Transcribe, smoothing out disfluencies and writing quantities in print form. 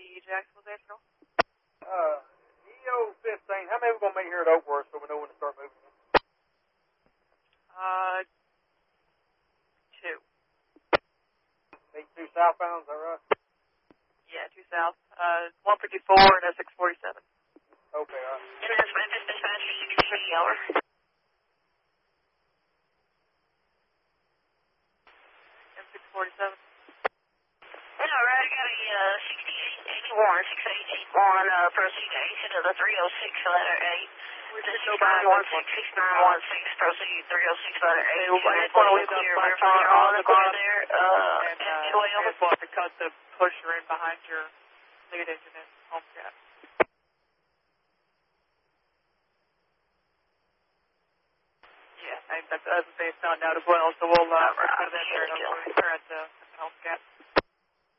Jacksonville National. EO 15. How many are we going to meet here at Oakworth so we know when to start moving? 2. Need 2 southbound, is that right? Yeah, 2 south. 154 and a 647. Okay, all right. MS Memphis Dispatcher 680 hour. M647. Yeah, right, I got a 6881, 6881, proceed to exit of the 306 letter 8. This is 916, proceed 306 letter 8. I just want to leave clear, the verify you're on the clear there, and we'll have to cut the pusher in behind your lead engine in home gap. Yeah, that's it's not out as well, so we'll put that there and home gap.